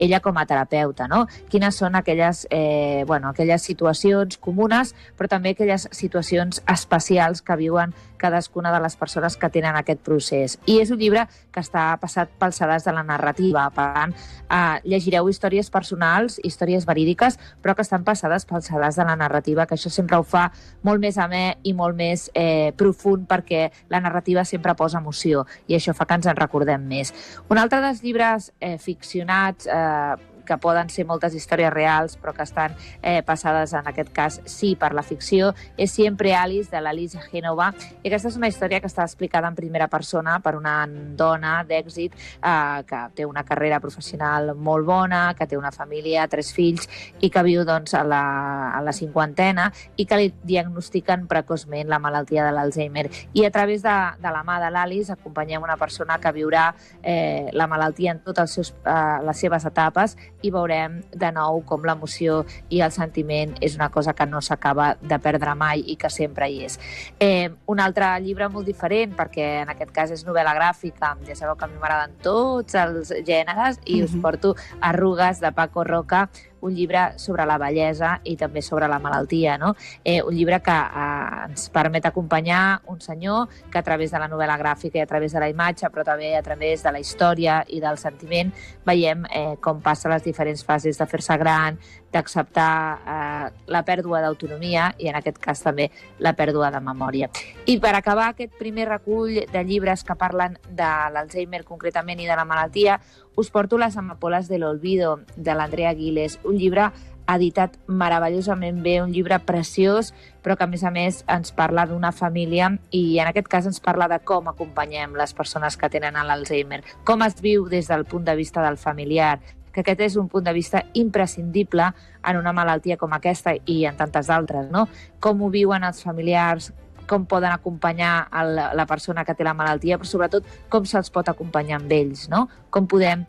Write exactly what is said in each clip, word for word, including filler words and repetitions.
ella com a terapeuta, no? Quines són aquelles, eh, bueno, aquelles situacions comunes, però també aquelles situacions especials que viuen cadascuna de les persones que tenen aquest procés. I és un llibre que està passat pel sedàs de la narrativa. Per tant, eh, llegireu històries personals, històries verídiques, però que estan passades pel sedàs de la narrativa, que això sempre ho fa molt més amè i molt més eh, profund, perquè la narrativa sempre posa emoció i això fa que ens en recordem més. Un altre dels llibres eh, ficcionats, eh, que poden ser moltes històries reals, però que estan eh, passades, en aquest cas, sí, per la ficció, és Siempre Alice, de l'Alice Génova. I aquesta és una història que està explicada en primera persona per una dona d'èxit eh, que té una carrera professional molt bona, que té una família, tres fills, i que viu doncs, a, la, a la cinquantena i que li diagnostiquen precoçment la malaltia de l'Alzheimer. I a través de, de la mà de l'Alice acompanyem una persona que viurà eh, la malaltia en totes els seus, eh, les seves etapes, i veurem de nou com l'emoció i el sentiment és una cosa que no s'acaba de perdre mai i que sempre hi és. Eh, un altre llibre molt diferent, perquè en aquest cas és novel·la gràfica, ja sabeu que a mi m'agraden tots els gèneres, i mm-hmm. us porto Arrugues, de Paco Roca, un llibre sobre la bellesa i també sobre la malaltia, no? Eh, un llibre que eh, ens permet acompanyar un senyor que a través de la novel·la gràfica i a través de la imatge, però també a través de la història i del sentiment, veiem eh, com passa les diferents fases de fer-se gran, d'acceptar eh, la pèrdua d'autonomia i en aquest cas també la pèrdua de memòria. I per acabar aquest primer recull de llibres que parlen de l'Alzheimer concretament i de la malaltia, us porto Les amapoles de l'olvido, de l'Andrea Aguiles, un llibre editat meravellosament bé, un llibre preciós, però que a més a més ens parla d'una família i en aquest cas ens parla de com acompanyem les persones que tenen l'Alzheimer, com es viu des del punt de vista del familiar, que aquest és un punt de vista imprescindible en una malaltia com aquesta i en tantes altres, no? Com ho viuen els familiars, com poden acompanyar el, la persona que té la malaltia, però sobretot com se'ls pot acompanyar amb ells, no? Com podem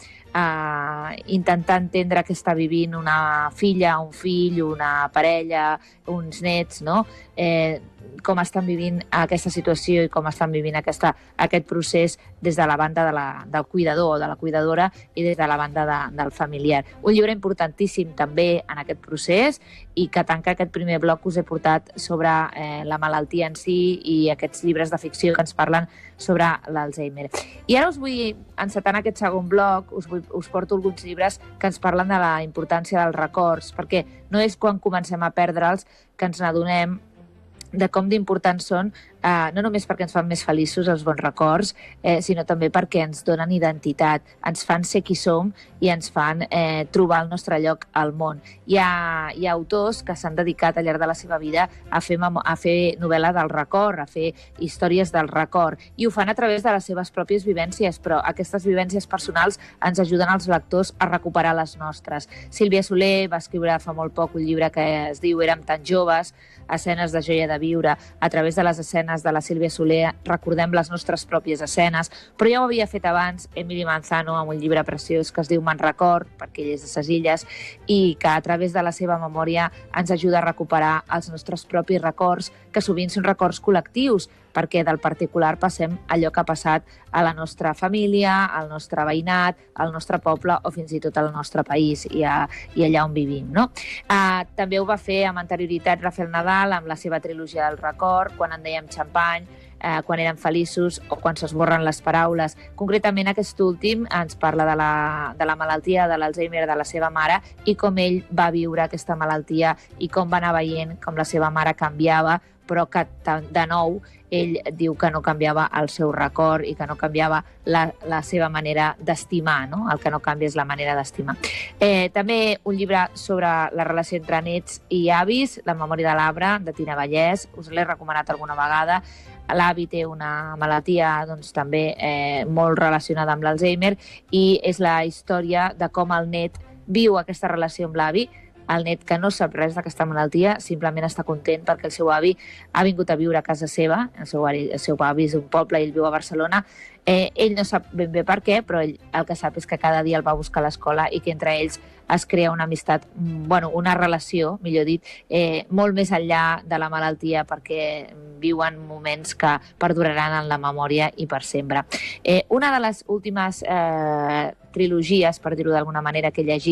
eh, intentar entendre què està vivint una filla, un fill, una parella, uns nets, no? Eh, com estan vivint aquesta situació i com estan vivint aquesta, aquest procés des de la banda de la, del cuidador o de la cuidadora i des de la banda de, del familiar. Un llibre importantíssim també en aquest procés i que tanca aquest primer bloc que us he portat sobre eh, la malaltia en si i aquests llibres de ficció que ens parlen sobre l'Alzheimer. I ara us vull encetar en aquest segon bloc, us, vull, us porto alguns llibres que ens parlen de la importància dels records, perquè no és quan comencem a perdre'ls que ens n'adonem de com d'importants són, eh, no només perquè ens fan més feliços els bons records, eh, sinó també perquè ens donen identitat, ens fan ser qui som i ens fan eh, trobar el nostre lloc al món. Hi ha, hi ha autors que s'han dedicat al llarg de la seva vida a fer, a fer novel·la del record, a fer històries del record, i ho fan a través de les seves pròpies vivències, però aquestes vivències personals ens ajuden als lectors a recuperar les nostres. Sílvia Soler va escriure fa molt poc un llibre que es diu Érem tan joves, escenes de joia de viure. A través de les escenes de la Sílvia Soler recordem les nostres pròpies escenes, però ja ho havia fet abans Emili Manzano amb un llibre preciós que es diu Me'n record, perquè ell és de ses Illes, i que a través de la seva memòria ens ajuda a recuperar els nostres propis records, que sovint són records col·lectius, perquè del particular passem allò que ha passat a la nostra família, al nostre veïnat, al nostre poble o fins i tot al nostre país i, a, i allà on vivim, no? Uh, també ho va fer amb anterioritat Rafael Nadal amb la seva trilogia del record, Quan en dèiem xampany, eh, Quan érem feliços o Quan s'esborren les paraules. Concretament aquest últim ens parla de la, de la malaltia de l'Alzheimer de la seva mare i com ell va viure aquesta malaltia i com va anar veient com la seva mare canviava, però que de nou ell diu que no canviava el seu record i que no canviava la, la seva manera d'estimar, no? El que no canvia és la manera d'estimar. Eh, també un llibre sobre la relació entre nets i avis, La memòria de l'arbre, de Tina Vallès, us l'he recomanat alguna vegada. L'avi té una malaltia doncs, també eh, molt relacionada amb l'Alzheimer i és la història de com el net viu aquesta relació amb l'avi. El net, que no sap res d'aquesta malaltia, simplement està content perquè el seu avi ha vingut a viure a casa seva, el seu avi, el seu avi és d'un poble i ell viu a Barcelona. Eh, ell no sap ben bé per què, però ell el que sap és que cada dia el va buscar a l'escola i que entre ells es crea una amistat, bueno, una relació, millor dit, eh, molt més enllà de la malaltia, perquè viuen moments que perduraran en la memòria i per sempre. Eh, una de les últimes eh, trilogies, per dir-ho d'alguna manera, que he llegit